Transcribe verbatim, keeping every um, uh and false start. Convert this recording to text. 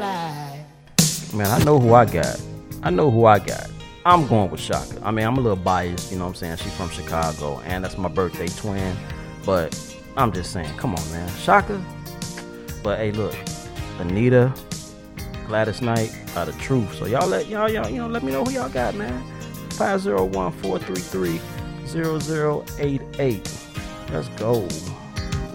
Man, I know who I got. I know who I got. I'm going with Shaka. I mean, I'm a little biased, you know what I'm saying? She's from Chicago, and that's my birthday twin. But I'm just saying, come on, man. Shaka. But hey, look, Anita, Gladys Knight are the truth. So y'all let y'all y'all you know let me know who y'all got, man. five zero one, four three three, zero zero eight eight. Let's go.